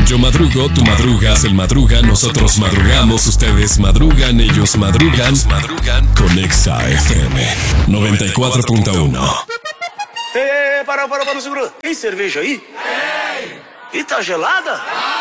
Yo madrugo, tú madrugas, él madruga, nosotros madrugamos, ustedes madrugan, ellos madrugan, con Exa FM 94.1. Para, segura. Tem cerveja aí? E tá gelada?